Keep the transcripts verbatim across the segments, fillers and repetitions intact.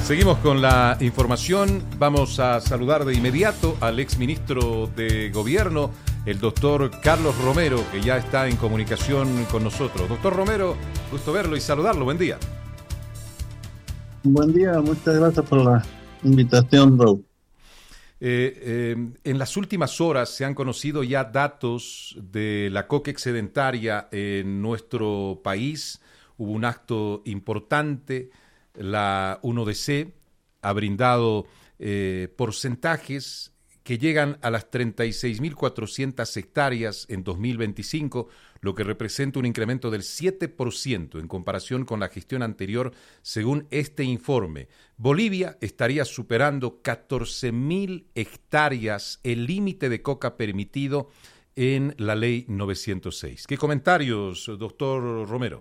Seguimos con la información. Vamos a saludar de inmediato al exministro de Gobierno, el doctor Carlos Romero, que ya está en comunicación con nosotros. Doctor Romero, gusto verlo y saludarlo. Buen día. Buen día, muchas gracias por la invitación, Raúl. Eh, eh, en las últimas horas se han conocido ya datos de la coca excedentaria en nuestro país. Hubo un acto importante. La uno D C ha brindado eh, porcentajes que llegan a las treinta y seis mil cuatrocientas hectáreas en dos mil veinticinco, lo que representa un incremento del siete por ciento en comparación con la gestión anterior, según este informe. Bolivia estaría superando catorce mil hectáreas, el límite de coca permitido en la ley novecientos seis. ¿Qué comentarios, doctor Romero?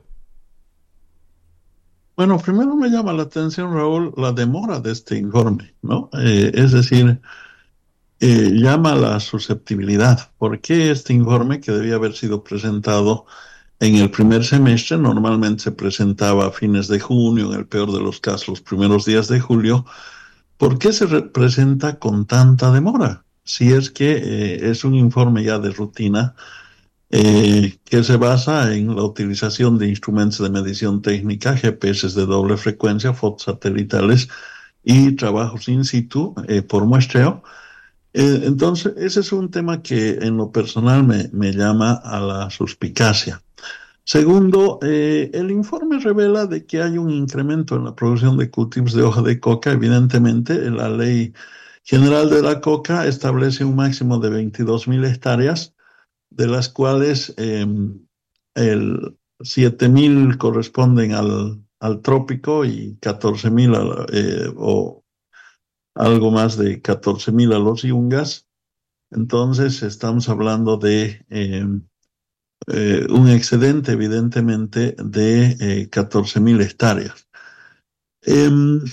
Bueno, primero me llama la atención, Raúl, la demora de este informe, ¿no? Eh, es decir, eh, llama la susceptibilidad. ¿Por qué este informe, que debía haber sido presentado en el primer semestre, normalmente se presentaba a fines de junio, en el peor de los casos, los primeros días de julio, ¿por qué se presenta con tanta demora? Si es que eh, es un informe ya de rutina, Eh, que se basa en la utilización de instrumentos de medición técnica, G P S de doble frecuencia, fotos satelitales y trabajos in situ eh, por muestreo. Eh, entonces, ese es un tema que en lo personal me, me llama a la suspicacia. Segundo, eh, el informe revela de que hay un incremento en la producción de cultivos de hoja de coca. Evidentemente, la Ley General de la Coca establece un máximo de veintidós mil hectáreas, de las cuales eh, el siete mil corresponden al, al trópico y catorce mil eh, o algo más de catorce mil a los yungas. Entonces estamos hablando de eh, eh, un excedente evidentemente de eh, catorce mil hectáreas. Eh,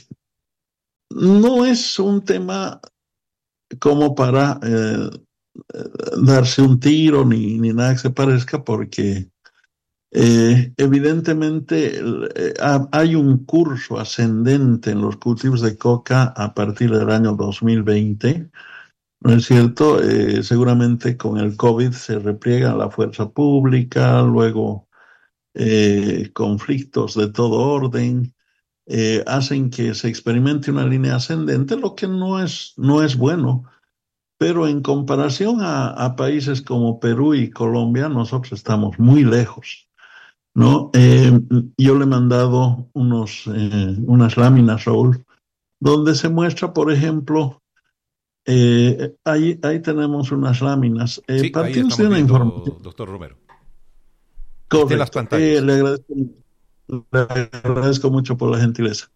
no es un tema como para eh, darse un tiro ni, ni nada que se parezca, porque eh, evidentemente eh, hay un curso ascendente en los cultivos de coca a partir del año dos mil veinte, ¿no es cierto? Eh, seguramente con el COVID se repliega la fuerza pública, luego eh, conflictos de todo orden, eh, hacen que se experimente una línea ascendente, lo que no es, no es bueno. Pero en comparación a, a países como Perú y Colombia, nosotros estamos muy lejos, ¿no? Eh, yo le he mandado unos, eh, unas láminas, Raúl, donde se muestra, por ejemplo, eh, ahí, ahí tenemos unas láminas. Eh, Sí, ahí estamos de una viendo, información. doctor Romero. Correcto. Las pantallas. Eh, le, agradezco, le agradezco mucho por la gentileza.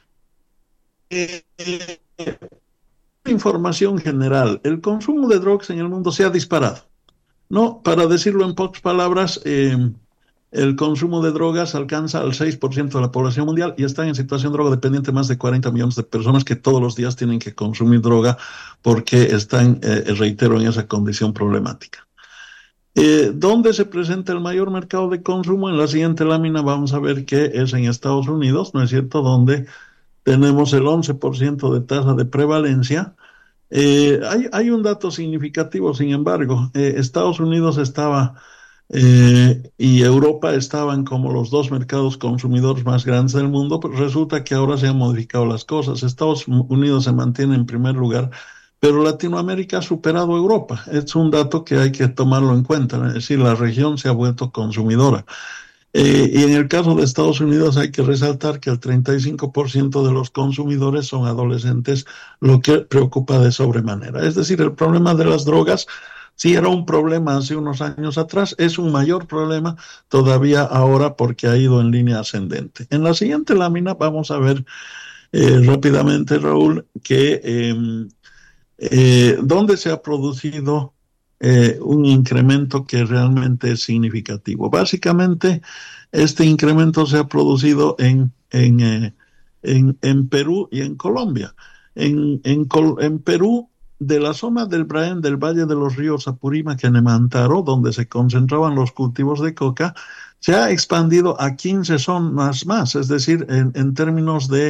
Eh, eh, Información general, el consumo de drogas en el mundo se ha disparado. No, para decirlo en pocas palabras, eh, el consumo de drogas alcanza al seis por ciento de la población mundial y están en situación drogodependiente más de cuarenta millones de personas que todos los días tienen que consumir droga porque están, eh, reitero, en esa condición problemática. Eh, ¿Dónde se presenta el mayor mercado de consumo? En la siguiente lámina vamos a ver que es en Estados Unidos, ¿no es cierto?, donde tenemos el once por ciento de tasa de prevalencia. Eh, hay, hay un dato significativo, sin embargo, eh, Estados Unidos estaba eh, y Europa estaban como los dos mercados consumidores más grandes del mundo, pero resulta que ahora se han modificado las cosas. Estados Unidos se mantiene en primer lugar, pero Latinoamérica ha superado a Europa. Es un dato que hay que tomarlo en cuenta, es decir, la región se ha vuelto consumidora. Eh, y en el caso de Estados Unidos hay que resaltar que el treinta y cinco por ciento de los consumidores son adolescentes, lo que preocupa de sobremanera. Es decir, el problema de las drogas, si era un problema hace unos años atrás, es un mayor problema todavía ahora porque ha ido en línea ascendente. En la siguiente lámina vamos a ver eh, rápidamente, Raúl, que eh, eh, dónde se ha producido Eh, un incremento que realmente es significativo. Básicamente, este incremento se ha producido en, en, eh, en, en Perú y en Colombia. En, en, en Perú, de la zona del Braén, del Valle de los Ríos Apurímac y Nemantaro, donde se concentraban los cultivos de coca, se ha expandido a quince zonas más, es decir, en, en términos de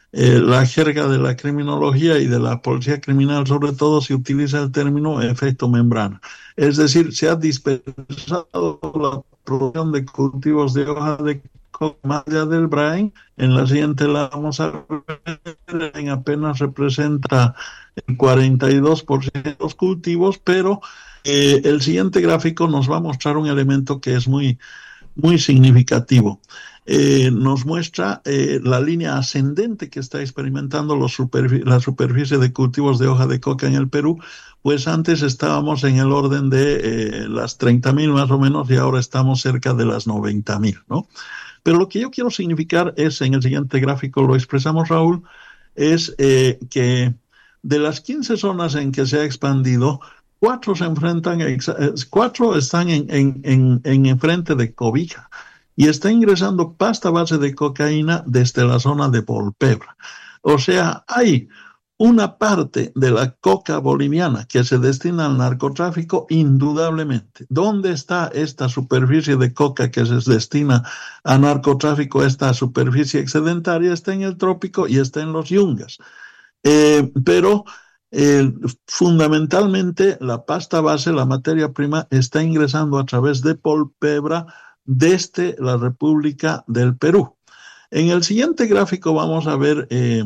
eh, la jerga de la criminología y de la policía criminal, sobre todo, se utiliza el término efecto membrana. Es decir, se ha dispersado la producción de cultivos de hoja de coca más allá del Brain. En la siguiente la vamos a ver, en apenas representa el cuarenta y dos por ciento de los cultivos, pero eh, el siguiente gráfico nos va a mostrar un elemento que es muy, muy significativo. Eh, nos muestra eh, la línea ascendente que está experimentando los superfi- la superficie de cultivos de hoja de coca en el Perú. Pues antes estábamos en el orden de eh, las treinta mil más o menos y ahora estamos cerca de las noventa mil, ¿no? Pero lo que yo quiero significar es, en el siguiente gráfico lo expresamos, Raúl, es eh, que de las quince zonas en que se ha expandido, cuatro se enfrentan, cuatro están en, en, en, en enfrente de Cobija y está ingresando pasta base de cocaína desde la zona de Polpebra. O sea, hay una parte de la coca boliviana que se destina al narcotráfico, indudablemente. ¿Dónde está esta superficie de coca que se destina a narcotráfico? Esta superficie excedentaria está en el trópico y está en los yungas. Eh, pero eh, fundamentalmente la pasta base, la materia prima, está ingresando a través de Polpebra desde la República del Perú. En el siguiente gráfico vamos a ver, eh,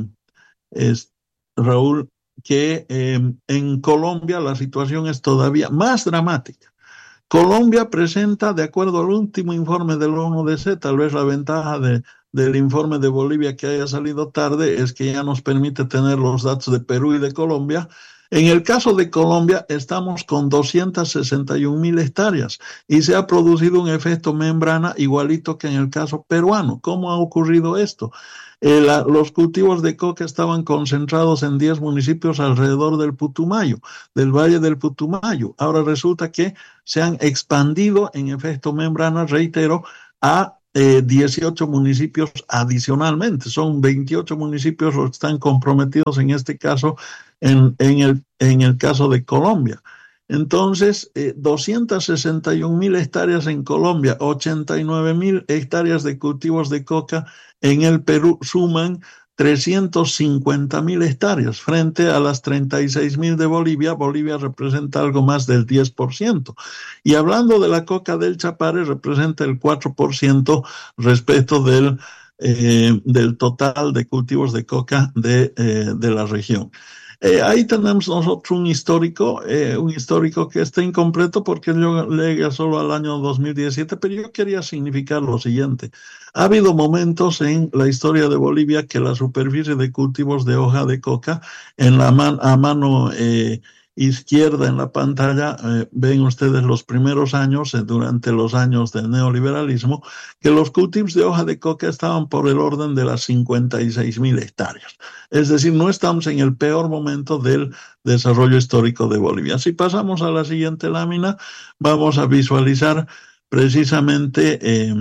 es, Raúl, que eh, en Colombia la situación es todavía más dramática. Colombia presenta, de acuerdo al último informe del O N U D C, tal vez la ventaja de, del informe de Bolivia que haya salido tarde es que ya nos permite tener los datos de Perú y de Colombia. En el caso de Colombia estamos con doscientas sesenta y un mil hectáreas y se ha producido un efecto membrana igualito que en el caso peruano. ¿Cómo ha ocurrido esto? Eh, la, los cultivos de coca estaban concentrados en diez municipios alrededor del Putumayo, del Valle del Putumayo. Ahora resulta que se han expandido en efecto membrana, reitero, a eh, dieciocho municipios adicionalmente. Son veintiocho municipios los que están comprometidos en este caso, en, en, el, en el caso de Colombia. Entonces, eh, doscientas sesenta y un mil hectáreas en Colombia, ochenta y nueve mil hectáreas de cultivos de coca en el Perú suman trescientas cincuenta mil hectáreas frente a las treinta y seis mil de Bolivia. Bolivia representa algo más del diez por ciento. Y hablando de la coca del Chapare, representa el cuatro por ciento respecto del, eh, del total de cultivos de coca de, eh, de la región. Eh, ahí tenemos nosotros un histórico, eh, un histórico que está incompleto porque yo llega solo al año dos mil diecisiete, pero yo quería significar lo siguiente. Ha habido momentos en la historia de Bolivia que la superficie de cultivos de hoja de coca en la man, a mano eh, izquierda en la pantalla, eh, ven ustedes los primeros años, eh, durante los años del neoliberalismo, que los cultivos de hoja de coca estaban por el orden de las cincuenta y seis mil hectáreas. Es decir, no estamos en el peor momento del desarrollo histórico de Bolivia. Si pasamos a la siguiente lámina, vamos a visualizar precisamente eh,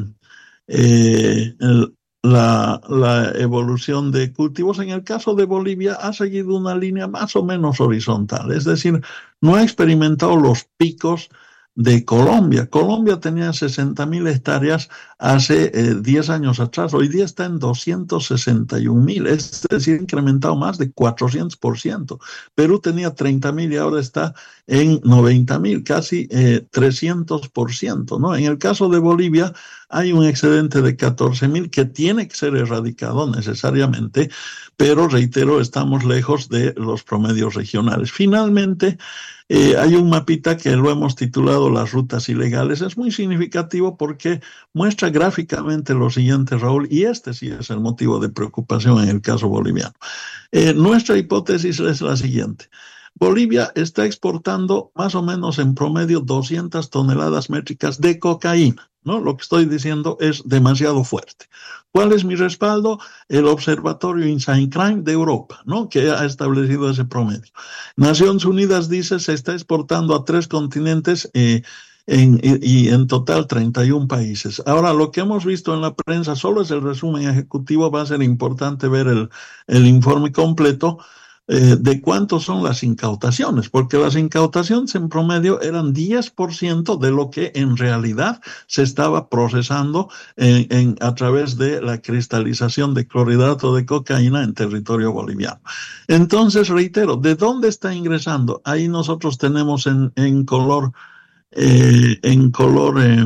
eh, el, la, la evolución de cultivos. En el caso de Bolivia ha seguido una línea más o menos horizontal, es decir, no ha experimentado los picos de Colombia. Colombia tenía sesenta mil hectáreas hace eh, diez años atrás, hoy día está en doscientas sesenta y un mil, es decir, ha incrementado más de cuatrocientos por ciento. Perú tenía treinta mil y ahora está en noventa mil, casi eh, trescientos por ciento, ¿no? En el caso de Bolivia hay un excedente de catorce mil que tiene que ser erradicado necesariamente, pero reitero, estamos lejos de los promedios regionales. Finalmente, Eh, hay un mapita que lo hemos titulado Las rutas ilegales. Es muy significativo porque muestra gráficamente lo siguiente, Raúl, y este sí es el motivo de preocupación en el caso boliviano. Eh, nuestra hipótesis es la siguiente. Bolivia está exportando más o menos en promedio doscientas toneladas métricas de cocaína, ¿no? Lo que estoy diciendo es demasiado fuerte. ¿Cuál es mi respaldo? El Observatorio Inside Crime de Europa, ¿no? Que ha establecido ese promedio. Naciones Unidas dice se está exportando a tres continentes eh, en, y, y en total treinta y un países. Ahora, lo que hemos visto en la prensa solo es el resumen ejecutivo, va a ser importante ver el, el informe completo, eh, de cuánto son las incautaciones, porque las incautaciones en promedio eran diez por ciento de lo que en realidad se estaba procesando en, en, a través de la cristalización de clorhidrato de cocaína en territorio boliviano. Entonces, reitero, ¿de dónde está ingresando? Ahí nosotros tenemos en, en color, eh, en color eh,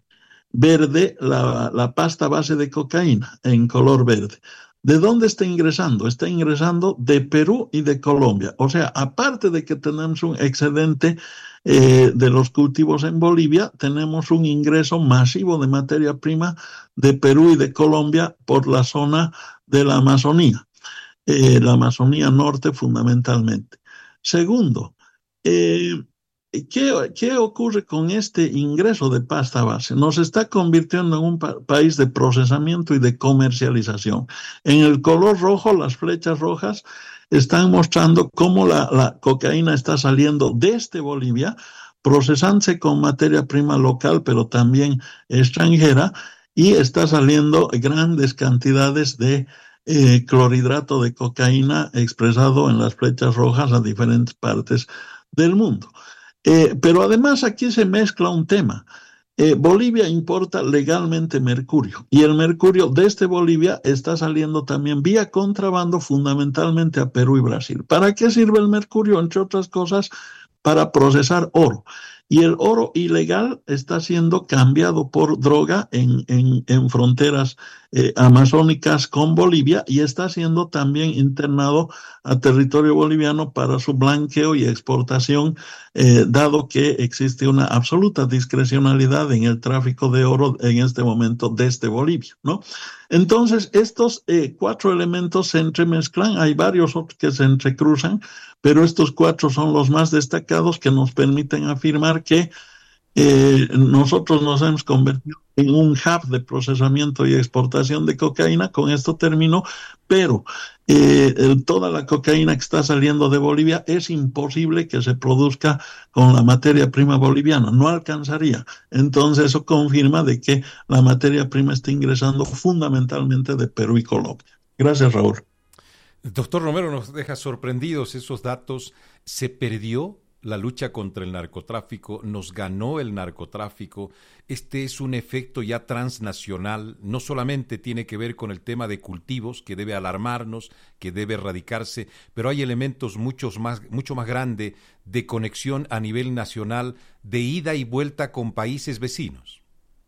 verde la, la pasta base de cocaína, en color verde. ¿De dónde está ingresando? Está ingresando de Perú y de Colombia. O sea, aparte de que tenemos un excedente eh, de los cultivos en Bolivia, tenemos un ingreso masivo de materia prima de Perú y de Colombia por la zona de la Amazonía, eh, la Amazonía Norte fundamentalmente. Segundo, eh, ¿Qué, ¿Qué ocurre con este ingreso de pasta base? Nos está convirtiendo en un pa país de procesamiento y de comercialización. En el color rojo, las flechas rojas están mostrando cómo la, la cocaína está saliendo desde Bolivia, procesándose con materia prima local, pero también extranjera, y está saliendo grandes cantidades de eh, clorhidrato de cocaína expresado en las flechas rojas a diferentes partes del mundo. Eh, pero además aquí se mezcla un tema. Eh, Bolivia importa legalmente mercurio y el mercurio desde Bolivia está saliendo también vía contrabando fundamentalmente a Perú y Brasil. ¿Para qué sirve el mercurio? Entre otras cosas, para procesar oro. Y el oro ilegal está siendo cambiado por droga en, en, en fronteras eh, amazónicas con Bolivia y está siendo también internado a territorio boliviano para su blanqueo y exportación, eh, dado que existe una absoluta discrecionalidad en el tráfico de oro en este momento desde Bolivia, ¿no? Entonces, estos eh, cuatro elementos se entremezclan, hay varios otros que se entrecruzan, pero estos cuatro son los más destacados que nos permiten afirmar que eh, nosotros nos hemos convertido en un hub de procesamiento y exportación de cocaína, con esto termino, pero eh, el, toda la cocaína que está saliendo de Bolivia es imposible que se produzca con la materia prima boliviana, no alcanzaría. Entonces eso confirma de que la materia prima está ingresando fundamentalmente de Perú y Colombia. Gracias, Raúl. Doctor Romero, nos deja sorprendidos esos datos. ¿Se perdió la lucha contra el narcotráfico? ¿Nos ganó el narcotráfico? Este es un efecto ya transnacional. No solamente tiene que ver con el tema de cultivos, que debe alarmarnos, que debe erradicarse, pero hay elementos muchos más, mucho más grandes de conexión a nivel nacional, de ida y vuelta con países vecinos.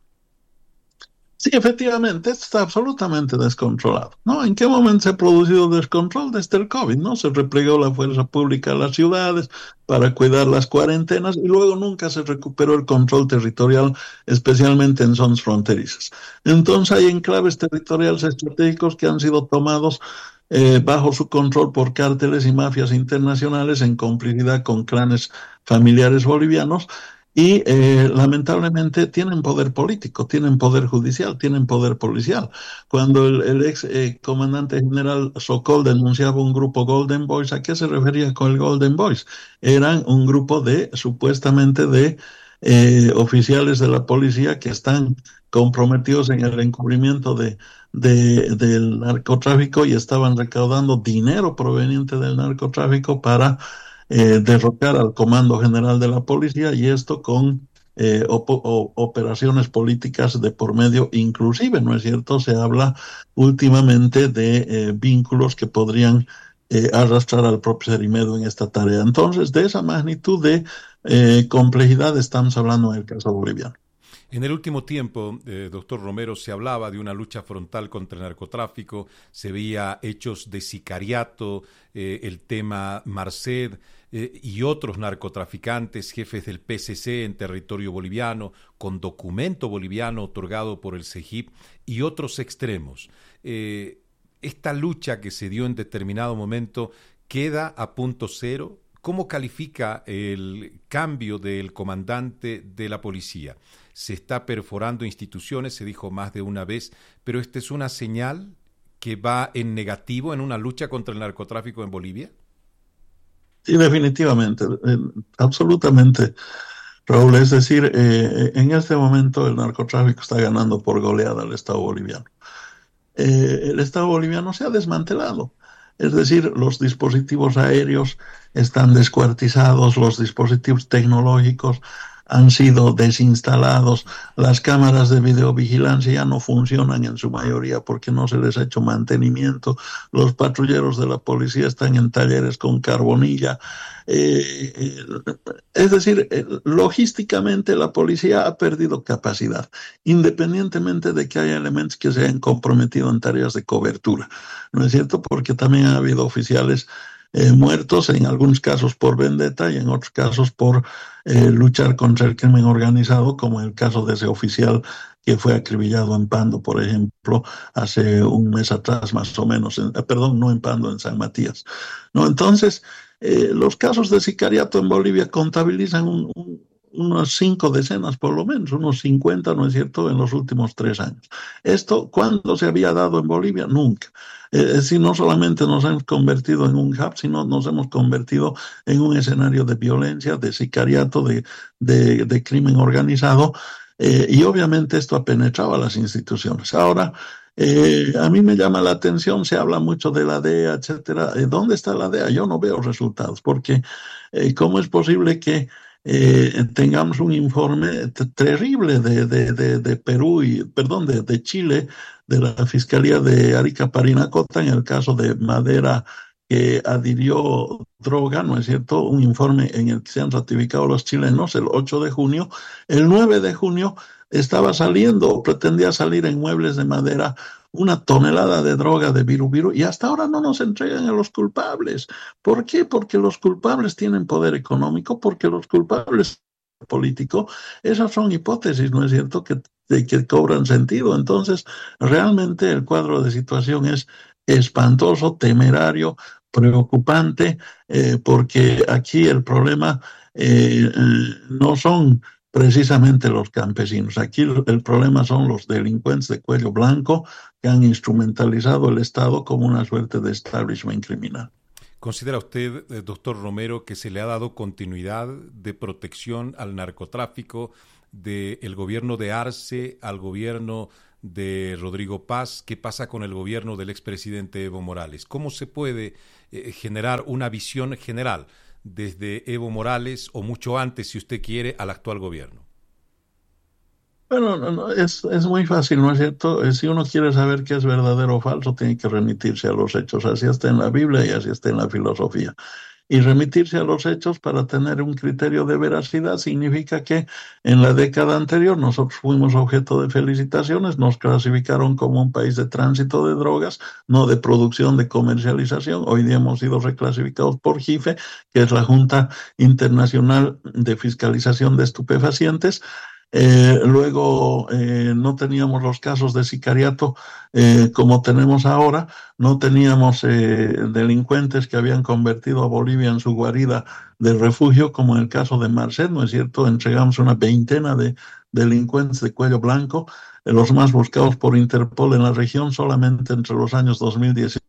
Sí, efectivamente, esto está absolutamente descontrolado, ¿no? ¿En qué momento se ha producido descontrol? Desde el COVID, ¿no? Se replegó la fuerza pública a las ciudades para cuidar las cuarentenas y luego nunca se recuperó el control territorial, especialmente en zonas fronterizas. Entonces hay enclaves territoriales estratégicos que han sido tomados eh, bajo su control por cárteles y mafias internacionales en complicidad con clanes familiares bolivianos. Y eh, lamentablemente tienen poder político, tienen poder judicial, tienen poder policial. Cuando el, el ex eh, comandante general Sokol denunciaba un grupo Golden Boys, ¿a qué se refería con el Golden Boys? Eran un grupo de, supuestamente, de eh, oficiales de la policía que están comprometidos en el encubrimiento de, de, del narcotráfico y estaban recaudando dinero proveniente del narcotráfico para Eh, derrocar al comando general de la policía, y esto con eh, op o, operaciones políticas de por medio, inclusive, ¿no es cierto? Se habla últimamente de eh, vínculos que podrían eh, arrastrar al propio Cerimedo en esta tarea. Entonces, de esa magnitud de eh, complejidad estamos hablando en el caso boliviano. En el último tiempo, eh, doctor Romero, se hablaba de una lucha frontal contra el narcotráfico, se veía hechos de sicariato, eh, el tema Marced eh, y otros narcotraficantes, jefes del P C C en territorio boliviano, con documento boliviano otorgado por el CEGIP y otros extremos. Eh, esta lucha que se dio en determinado momento queda a punto cero. ¿Cómo califica el cambio del comandante de la policía? Se está perforando instituciones, se dijo más de una vez, pero ¿esta es una señal que va en negativo en una lucha contra el narcotráfico en Bolivia? Sí, definitivamente, eh, absolutamente, Raúl. Es decir, eh, en este momento el narcotráfico está ganando por goleada al Estado boliviano. Eh, el Estado boliviano se ha desmantelado. Es decir, los dispositivos aéreos están descuartizados, los dispositivos tecnológicos han sido desinstalados, las cámaras de videovigilancia ya no funcionan en su mayoría porque no se les ha hecho mantenimiento, los patrulleros de la policía están en talleres con carbonilla. Eh, eh, es decir, eh, logísticamente la policía ha perdido capacidad, independientemente de que haya elementos que se hayan comprometido en tareas de cobertura, ¿no es cierto? Porque también ha habido oficiales eh, muertos, en algunos casos por vendetta y en otros casos por eh, luchar contra el crimen organizado, como el caso de ese oficial que fue acribillado en Pando, por ejemplo, hace un mes atrás más o menos, en, perdón, no en Pando, en San Matías. ¿No? Entonces, eh, los casos de sicariato en Bolivia contabilizan un, un, unas cinco decenas por lo menos, unos cincuenta, ¿no es cierto?, en los últimos tres años. ¿Esto cuándo se había dado en Bolivia? Nunca. Es decir, no solamente nos hemos convertido en un hub, sino nos hemos convertido en un escenario de violencia, de sicariato, de, de, de crimen organizado, eh, y obviamente esto ha penetrado a las instituciones. Ahora, eh, a mí me llama la atención, se habla mucho de la D E A, etcétera. ¿Dónde está la D E A? Yo no veo resultados, porque eh, ¿cómo es posible que eh, tengamos un informe terrible de, de, de, de Perú y, perdón, de, de Chile, de la Fiscalía de Arica Parinacota, en el caso de Madera, que adhirió droga, ¿no es cierto? Un informe en el que se han ratificado los chilenos el ocho de junio. El nueve de junio estaba saliendo, o pretendía salir en Muebles de Madera, una tonelada de droga de Viru Viru, y hasta ahora no nos entregan a los culpables. ¿Por qué? Porque los culpables tienen poder económico, porque los culpables político. Esas son hipótesis, ¿no es cierto?, que, de, que cobran sentido. Entonces, realmente el cuadro de situación es espantoso, temerario, preocupante, eh, porque aquí el problema eh, eh, no son precisamente los campesinos. Aquí el, el problema son los delincuentes de cuello blanco que han instrumentalizado el Estado como una suerte de establishment criminal. ¿Considera usted, eh, doctor Romero, que se le ha dado continuidad de protección al narcotráfico del gobierno de Arce al gobierno de Rodrigo Paz? ¿Qué pasa con el gobierno del expresidente Evo Morales? ¿Cómo se puede eh, generar una visión general desde Evo Morales o mucho antes, si usted quiere, al actual gobierno? Bueno, no, no, es, es muy fácil, ¿no es cierto? Eh, Si uno quiere saber qué es verdadero o falso, tiene que remitirse a los hechos. Así está en la Biblia y así está en la filosofía. Y remitirse a los hechos para tener un criterio de veracidad significa que en la década anterior nosotros fuimos objeto de felicitaciones, nos clasificaron como un país de tránsito de drogas, no de producción, de comercialización. Hoy día hemos sido reclasificados por JIFE, que es la Junta Internacional de Fiscalización de Estupefacientes. Eh, luego eh, no teníamos los casos de sicariato eh, como tenemos ahora, no teníamos eh, delincuentes que habían convertido a Bolivia en su guarida de refugio, como en el caso de Marcet, ¿no es cierto? Entregamos una veintena de delincuentes de cuello blanco, eh, los más buscados por Interpol en la región solamente entre los años dos mil diez.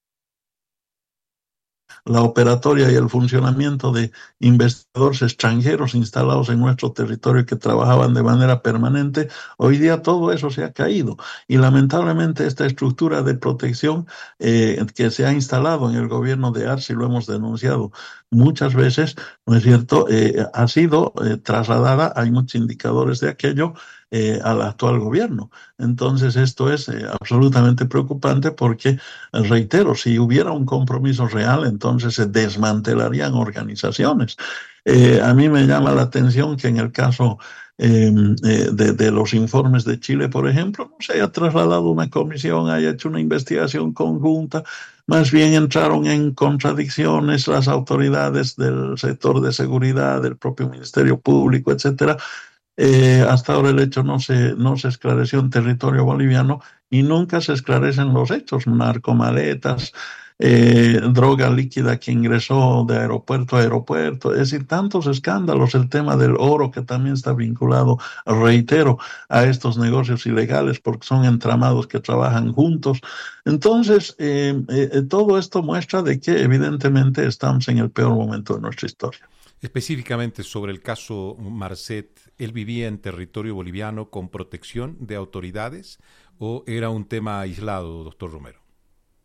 La operatoria y el funcionamiento de investigadores extranjeros instalados en nuestro territorio que trabajaban de manera permanente, hoy día todo eso se ha caído y lamentablemente esta estructura de protección eh, que se ha instalado en el gobierno de Arce, y lo hemos denunciado muchas veces, ¿no es cierto?, eh, ha sido eh, trasladada, hay muchos indicadores de aquello, eh, al actual gobierno. Entonces esto es eh, absolutamente preocupante porque, reitero, si hubiera un compromiso real, entonces se desmantelarían organizaciones. Eh, a mí me llama la atención que en el caso eh, eh, de, de los informes de Chile, por ejemplo, no se haya trasladado una comisión, haya hecho una investigación conjunta. Más bien entraron en contradicciones las autoridades del sector de seguridad, del propio Ministerio Público, etcétera. Eh, hasta ahora el hecho no se, no se esclareció en territorio boliviano y nunca se esclarecen los hechos, narcomaletas, eh, droga líquida que ingresó de aeropuerto a aeropuerto, es decir, tantos escándalos, el tema del oro que también está vinculado, reitero, a estos negocios ilegales porque son entramados que trabajan juntos. Entonces, eh, eh, todo esto muestra de que evidentemente estamos en el peor momento de nuestra historia. Específicamente sobre el caso Marcet, ¿él vivía en territorio boliviano con protección de autoridades o era un tema aislado, doctor Romero?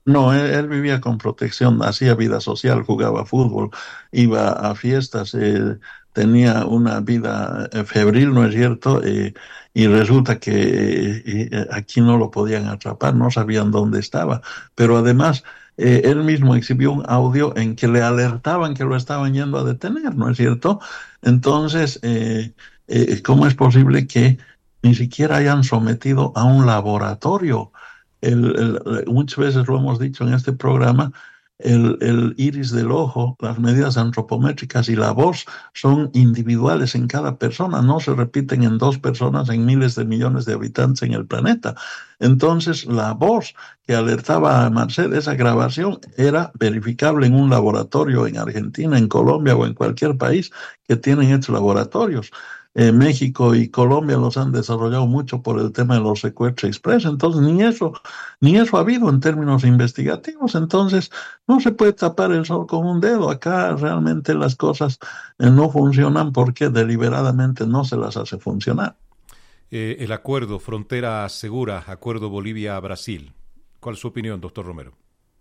No, él, él vivía con protección, hacía vida social, jugaba fútbol, iba a fiestas, eh, tenía una vida eh, febril, ¿no es cierto? Eh, y resulta que eh, eh, aquí no lo podían atrapar, no sabían dónde estaba. Pero además, eh, él mismo exhibió un audio en que le alertaban que lo estaban yendo a detener, ¿no es cierto? Entonces, eh, eh, ¿cómo es posible que ni siquiera hayan sometido a un laboratorio? El, el, muchas veces lo hemos dicho en este programa, el, el iris del ojo, las medidas antropométricas y la voz son individuales en cada persona, no se repiten en dos personas en miles de millones de habitantes en el planeta. Entonces, la voz que alertaba a Marcel, esa grabación, era verificable en un laboratorio en Argentina, en Colombia o en cualquier país que tienen estos laboratorios. Eh, México y Colombia los han desarrollado mucho por el tema de los secuestros express, entonces ni eso, ni eso ha habido en términos investigativos, entonces no se puede tapar el sol con un dedo. Acá realmente las cosas eh, no funcionan porque deliberadamente no se las hace funcionar. Eh, el acuerdo Frontera Segura, acuerdo Bolivia-Brasil, ¿cuál es su opinión, doctor Romero?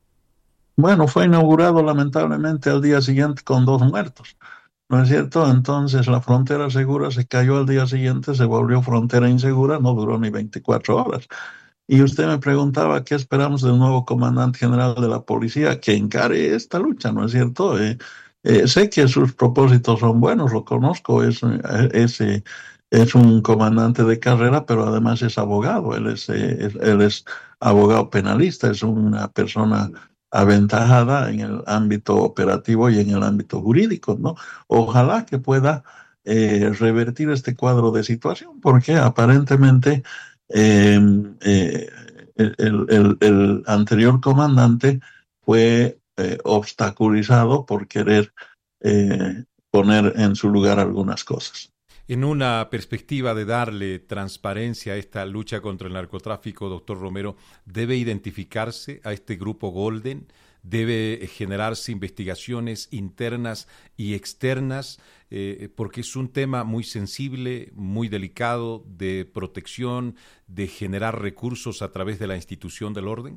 Bueno, fue inaugurado lamentablemente al día siguiente con dos muertos. ¿No es cierto? Entonces la frontera segura se cayó al día siguiente, se volvió frontera insegura, no duró ni veinticuatro horas. Y usted me preguntaba qué esperamos del nuevo comandante general de la policía que encare esta lucha, ¿no es cierto? Eh, eh, sé que sus propósitos son buenos, lo conozco, es, es, es, es un comandante de carrera, pero además es abogado, él es, es, él es abogado penalista, es una persona aventajada en el ámbito operativo y en el ámbito jurídico, ¿no? Ojalá que pueda eh, revertir este cuadro de situación, porque aparentemente eh, eh, el, el, el anterior comandante fue eh, obstaculizado por querer eh, poner en su lugar algunas cosas. En una perspectiva de darle transparencia a esta lucha contra el narcotráfico, doctor Romero, ¿debe identificarse a este grupo Golden? ¿Debe generarse investigaciones internas y externas? Eh, porque es un tema muy sensible, muy delicado, de protección, de generar recursos a través de la institución del orden.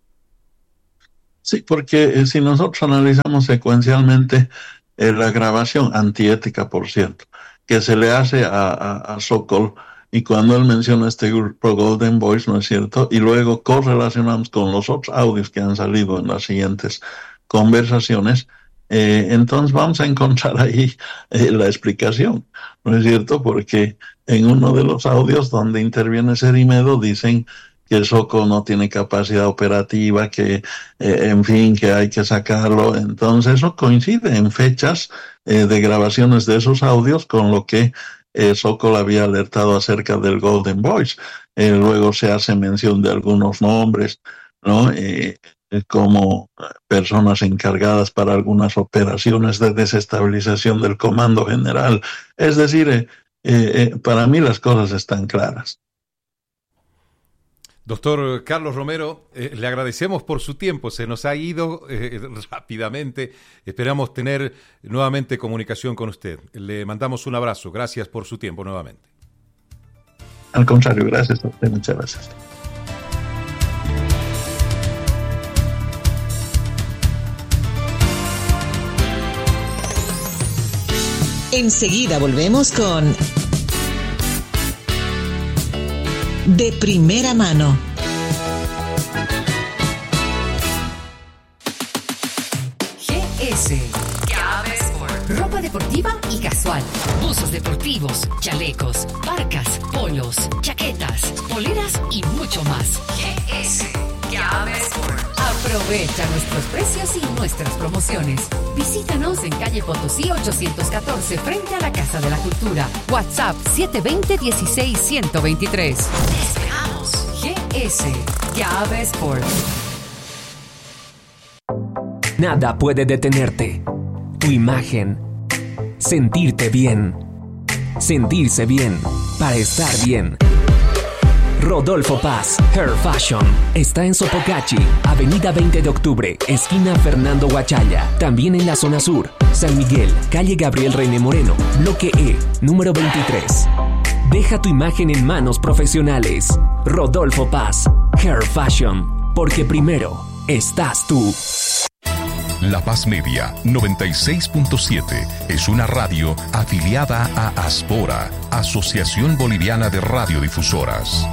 Sí, porque eh, si nosotros analizamos secuencialmente eh, la grabación, antiética por cierto, que se le hace a, a, a Sokol, y cuando él menciona este grupo Golden Boys, ¿no es cierto? Y luego correlacionamos con los otros audios que han salido en las siguientes conversaciones, eh, entonces vamos a encontrar ahí eh, la explicación, ¿no es cierto? Porque en uno de los audios donde interviene Cerimedo dicen que Sokol no tiene capacidad operativa, que eh, en fin, que hay que sacarlo. Entonces eso coincide en fechas eh, de grabaciones de esos audios con lo que eh, Sokol había alertado acerca del Golden Boys. Eh, luego se hace mención de algunos nombres, ¿no? Eh, como personas encargadas para algunas operaciones de desestabilización del Comando General. Es decir, eh, eh, para mí las cosas están claras. Doctor Carlos Romero, eh, le agradecemos por su tiempo, se nos ha ido eh, rápidamente, esperamos tener nuevamente comunicación con usted. Le mandamos un abrazo, gracias por su tiempo nuevamente. Al contrario, gracias a usted, muchas gracias. Enseguida volvemos con De Primera Mano. G S. Llave Sport. Ropa deportiva y casual. Buzos deportivos, chalecos, parcas, polos, chaquetas, poleras y mucho más. G S. Llave Sport. Aprovecha nuestros precios y nuestras promociones. Visítanos en calle Potosí ochocientos catorce frente a la Casa de la Cultura. WhatsApp siete dos cero, uno seis, uno dos tres. ¡Te esperamos! G S. Llave Sport. Nada puede detenerte. Tu imagen. Sentirte bien. Sentirse bien. Para estar bien. Rodolfo Paz, Hair Fashion. Está en Sopocachi, avenida veinte de octubre, esquina Fernando Huachaya. También en la zona sur, San Miguel, calle Gabriel René Moreno, bloque E, número veintitrés. Deja tu imagen en manos profesionales. Rodolfo Paz, Hair Fashion. Porque primero estás tú. La Paz Media noventa y seis punto siete es una radio afiliada a Aspora, Asociación Boliviana de Radiodifusoras.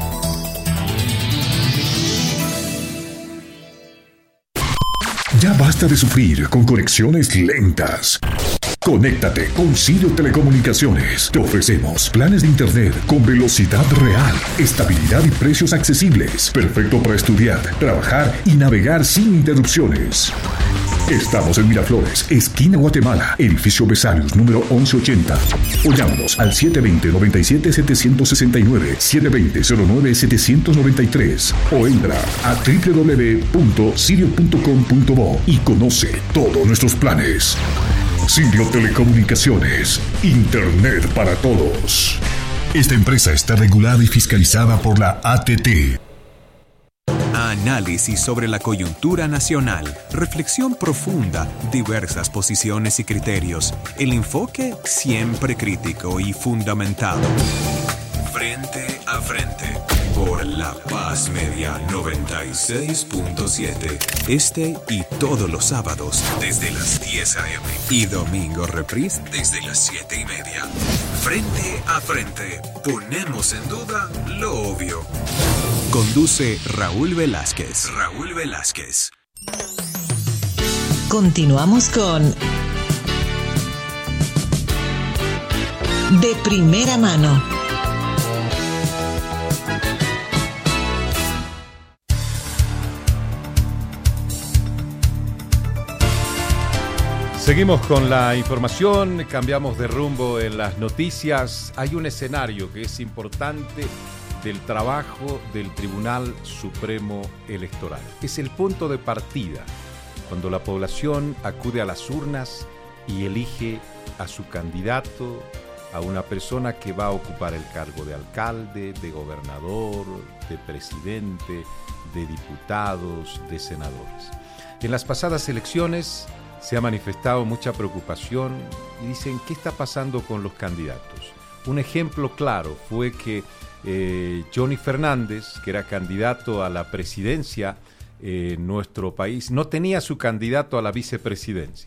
Ya basta de sufrir con conexiones lentas. Conéctate con Sirio Telecomunicaciones. Te ofrecemos planes de internet con velocidad real, estabilidad y precios accesibles. Perfecto para estudiar, trabajar y navegar sin interrupciones. Estamos en Miraflores, esquina Guatemala, edificio Besarios, número once ochenta. O llámanos al siete dos cero, nueve siete, siete seis nueve, siete dos cero, cero nueve, siete nueve tres o entra a doble u doble u doble u punto sirio punto com punto bo y conoce todos nuestros planes. Sirio Telecomunicaciones, Internet para todos. Esta empresa está regulada y fiscalizada por la A T T. Análisis sobre la coyuntura nacional, reflexión profunda, diversas posiciones y criterios, el enfoque siempre crítico y fundamentado. Frente a frente, por La Paz Media noventa y seis punto siete. Este y todos los sábados desde las diez a eme y domingo reprise desde las siete y media. Frente a frente, ponemos en duda lo obvio. Conduce Raúl Velázquez. Raúl Velázquez. Continuamos con De Primera Mano. Seguimos con la información, cambiamos de rumbo en las noticias. Hay un escenario que es importante del trabajo del Tribunal Supremo Electoral. Es el punto de partida cuando la población acude a las urnas y elige a su candidato, a una persona que va a ocupar el cargo de alcalde, de gobernador, de presidente, de diputados, de senadores. En las pasadas elecciones se ha manifestado mucha preocupación y dicen, ¿qué está pasando con los candidatos? Un ejemplo claro fue que eh, Johnny Fernández, que era candidato a la presidencia en nuestro país, no tenía su candidato a la vicepresidencia.